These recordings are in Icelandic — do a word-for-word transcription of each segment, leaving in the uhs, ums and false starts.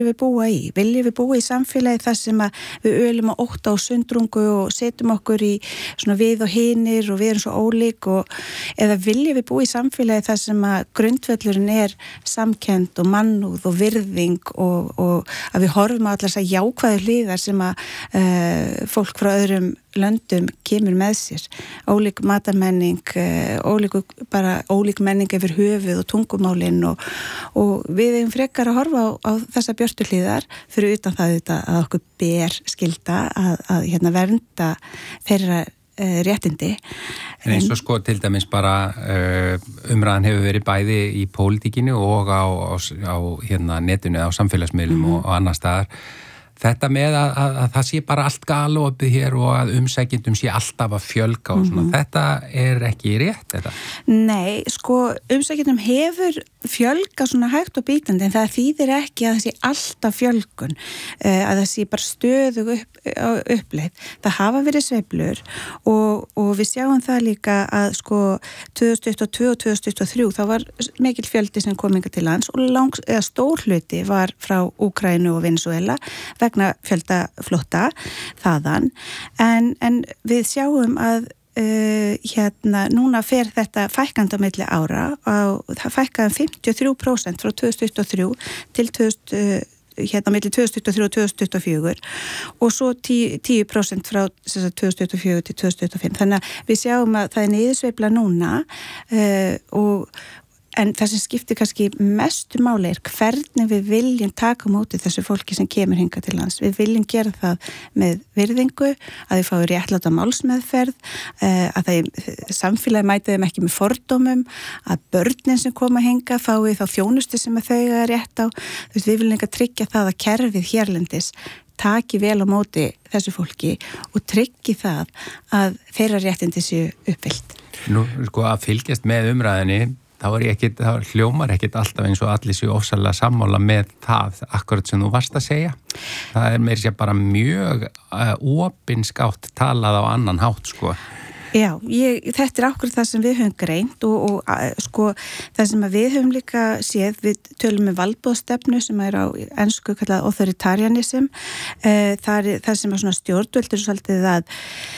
við búa í? Viljum við búa í samfélagi þar sem að við ölum að ótta og sundrungu og setjum okkur í svona við og hinir og við erum svo ólík og eða viljum við búa í samfélagi þar sem að grundvöllurinn er samkennd og mannúð og virðing og, og að við horfum á allar þess að jákvæðu hliðar sem að uh, fólk frá öðrum löndum kemur með sér. Ólík matamenning, uh, ólík, bara ólík menning yfir höfuð og tungumálinn og, og við eigum frekar að horfa á, á þessa björtu hliðar fyrir utan það þetta að okkur ber skylda að, að hérna vernda þeirra uh, réttindi. En eins og sko til dæmis bara uh, umræðan hefur verið bæði í pólitíkinu og á, á, á hérna netinu, á samfélagsmiðlum mm-hmm. og, og annar staðar. Þetta með að, að, að það sé bara allt galopið hér og að umsækjendum sé alltaf að fjölga og svona, mm-hmm. þetta er ekki rétt, þetta? Nei, sko, umsækjendum hefur fjölga svona hægt og bítandi en það þýðir ekki að það sé alltaf fjölgun, að það sé bara stöðug upp, uppleið. Það hafa verið sveiflur og, og við sjáum það líka að sko tvö þúsund tuttugu og tvö og tvö þúsund tuttugu og þrjú þá var mikil fjöldi sem kom hingað til lands og langs, eða stór hluti var frá Úkraínu og Venezuela vegna fjölda flótta þaðan en, en við sjáum að Uh, hérna, núna fer þetta fækkandi á milli ára og það fækkaði fimmtíu og þrjú prósent frá tvö þúsund tuttugu og þrjú til tvö þúsund, uh, hérna milli tvö þúsund tuttugu og þrjú og tvö þúsund tuttugu og fjögur og svo tíu prósent frá tvö þúsund tuttugu og fjögur til tvö þúsund tuttugu og fimm þannig að við sjáum að það er niðursveifla núna uh, og en það sem skiptir kannski mestu máli er hvernig við viljum taka á móti þessu fólki sem kemur hingað til lands. Við viljum gera það með virðingu, að þau fái réttláta málsmeðferð, að það samfélagi mæti þeim ekki með fordómum, að börnin sem koma hingað fái þá þjónustu sem þau er rétt á. Þú veist, við viljum líka tryggja það að kerfið hérlendis taki vel á móti þessu fólki og tryggi það að þeirra réttindi séu uppfyllt. Nú, sko, að fylgjast með umræðinni þá er ég ekkit, þá hljómar ekkit alltaf eins og allir séu ofsalega sammála með það akkurat sem þú varst að segja. Það er meira sér bara mjög uh, opinskátt talað á annan hátt, sko. Já, ég, þetta er akkurat það sem við höfum greint og, og uh, sko það sem við höfum líka séð, við tölum með valdboðstefnu sem er á ensku kallað authoritarianism, uh, það er það sem er svona stjórnvöldur svolítið að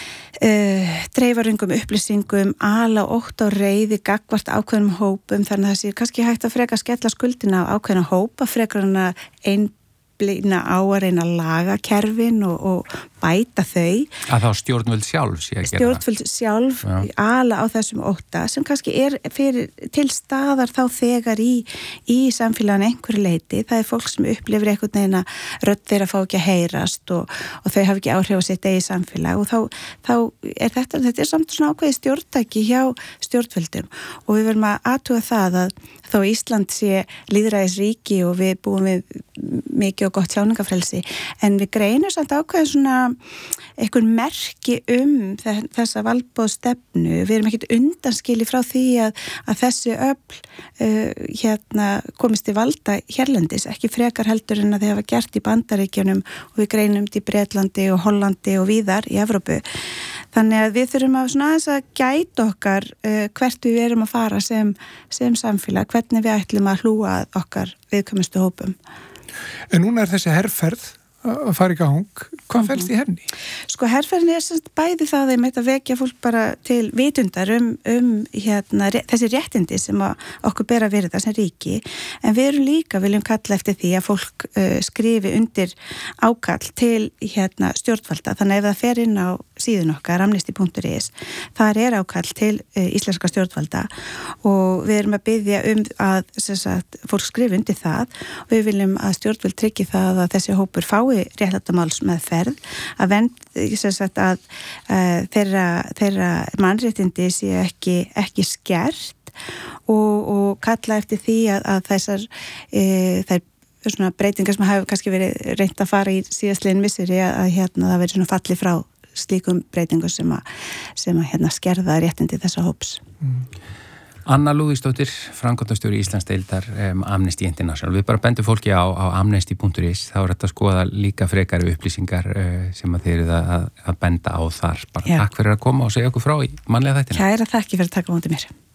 Uh, dreifarungum upplýsingum ala ótt á reiði gagnvart ákveðnum hópum þannig að það sé kannski hægt að freka skella skuldina á ákveðna hópa frekar hann að einblína á að reyna að laga kerfin og, og bæta þau. Að þá stjórnvöld sjálf sé að gera það. Stjórnvöld sjálf Já. ala á þessum ótta sem kannski er fyrir, til staðar þá þegar í, í samfélaginu einhverju leiti. Það er fólk sem upplifir einhvern veginn að rödd þeirra fá ekki að heyrast og, og þau hafa ekki áhrif á sitt eigið samfélag og þá, þá er þetta, þetta er samt svona ákveðið stjórntæki hjá stjórnvöldum og við verðum að athuga það að þó Ísland sé lýðræðisríki og við búum við mikið og gott tjáningafrelsi en við greinum samt ákveðið svona einhver merki um þessa valdboðstefnu. Við erum ekkert undanskili frá því að, að þessi öfl uh, hérna komist til valda hérlendis, ekki frekar heldur en að þau hafa gert í Bandaríkjunum og við greinum til Bretlandi og Hollandi og víðar í Evrópu. Þannig að við þurfum að svona aðeins að gæta okkar uh, hvert við erum að fara sem, sem samfélag, hvernig við ætlum að hlúa okkar viðkvæmustu hópum. En núna er þessi herferð að fara í gang. Hvað felst í henni? Sko herferðin er semst bæði það að að vekja fólk bara til vitundar um, um hérna, þessi réttindi sem okkur ber að virða sem ríki en við erum líka, viljum kalla eftir því að fólk uh, skrifi undir ákall til hérna, stjórnvalda þannig ef það fer inn á síðun okkar amnesty punktur is, þar er ákall til uh, íslenska stjórnvalda og við erum að biðja um að sagt, fólk skrifi undir það og við viljum að stjórnvald tryggi það að þessi hópur fái réttlættamáls með ferð að vend, sagt, að uh, þeirra, þeirra mannréttindi sé ekki, ekki skert og, og kalla eftir því að, að þessar uh, þær svona breytingar sem hafa kannski verið reynt að fara í síðastliðin misseri að, að hérna það verið svona falli frá slíkum breytingum sem að, sem að hérna skerða réttindi þessa hóps. Mm. Anna Lúðvíksdóttir, framkvæmdastjóri Íslandsdeildar um, Amnesty International. Við bara bendum fólki á, á amnesty punktur is, þá er þetta að skoða líka frekari upplýsingar uh, sem að þeir eru að, að benda á þar. Bara Já. Takk fyrir að koma og segja okkur frá í mannlega þættina. Kæra þakki fyrir að taka á móti mér.